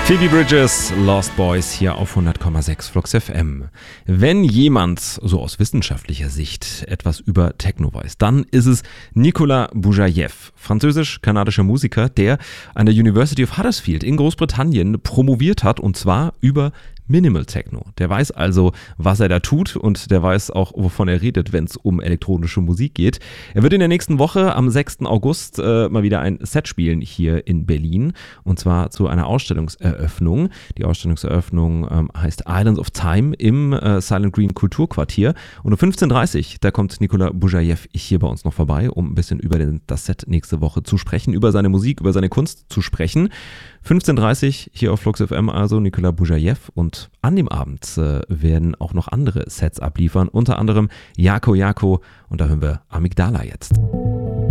Phoebe Bridgers, Lost Boys hier auf 100,6 Flux FM. Wenn jemand so aus wissenschaftlicher Sicht etwas über Techno weiß, dann ist es Nicolas Bujayev, französisch-kanadischer Musiker, der an der University of Huddersfield in Großbritannien promoviert hat, und zwar über Minimal Techno. Der weiß also, was er da tut, und der weiß auch, wovon er redet, wenn es um elektronische Musik geht. Er wird in der nächsten Woche am 6. August mal wieder ein Set spielen hier in Berlin, und zwar zu einer Ausstellungseröffnung. Die Ausstellungseröffnung heißt Islands of Time im Silent Green Kulturquartier, und um 15:30 Uhr, da kommt Nicolas Bujayev hier bei uns noch vorbei, um ein bisschen über das Set nächste Woche zu sprechen, über seine Musik, über seine Kunst zu sprechen. 15:30 Uhr hier auf Flux FM, also Nicolas Bujayev, und an dem Abend werden auch noch andere Sets abliefern, unter anderem Jako Jako, und da hören wir Amygdala jetzt.